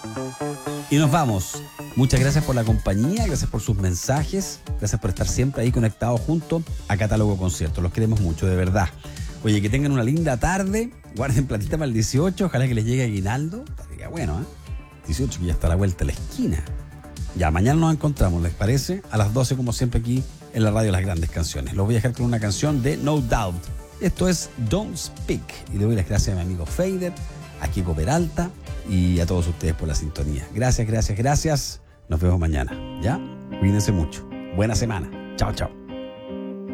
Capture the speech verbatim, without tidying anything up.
Y nos vamos. Muchas gracias por la compañía, gracias por sus mensajes, gracias por estar siempre ahí conectados junto a Catálogo Concierto. Los queremos mucho, de verdad. Oye, que tengan una linda tarde, guarden platita para el dieciocho, ojalá que les llegue aguinaldo. Estaría bueno, ¿eh? dieciocho que ya está a la vuelta de la esquina. Ya, mañana nos encontramos, ¿les parece? A las doce, como siempre, aquí en la radio Las Grandes Canciones. Los voy a dejar con una canción de No Doubt. Esto es Don't Speak. Y le doy las gracias a mi amigo Fader, a Kiko Peralta y a todos ustedes por la sintonía. Gracias, gracias, gracias. Nos vemos mañana, ¿ya? Cuídense mucho. Buena semana. Chao, chao.